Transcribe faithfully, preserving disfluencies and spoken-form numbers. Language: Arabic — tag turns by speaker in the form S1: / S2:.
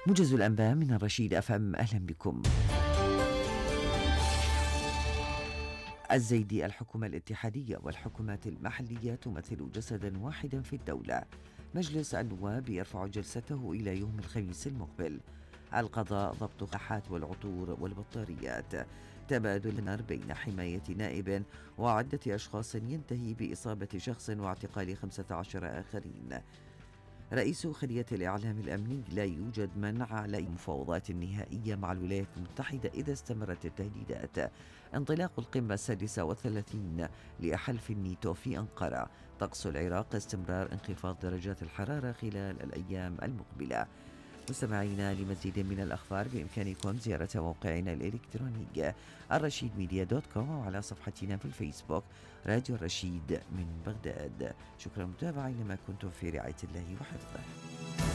S1: موجز الأنباء من الرشيد أف أم، أهلا بكم. الزيدي: الحكومة الاتحادية والحكومات المحلية تمثل جسدا واحدا في الدولة. مجلس النواب يرفع جلسته إلى يوم الخميس المقبل. القضاء: ضبط القاحات والعطور والبطاريات. تبادل النار بين حماية نائب وعدة أشخاص ينتهي بإصابة شخص واعتقال خمسة عشر آخرين. رئيس خلية الإعلام الأمني: لا يوجد منع على المفاوضات النهائية مع الولايات المتحدة إذا استمرت التهديدات. انطلاق القمة السادسة والثلاثين لحلف الناتو في أنقرة. طقس العراق: استمرار انخفاض درجات الحرارة خلال الأيام المقبلة. مستمعينا، لمزيد من الأخبار بإمكانكم زيارة موقعنا الإلكتروني الرشيد ميديا دوت كوم، وعلى صفحتنا في الفيسبوك راديو الرشيد من بغداد. شكرا متابعين، ما كنتم في رعاية الله وحفظه.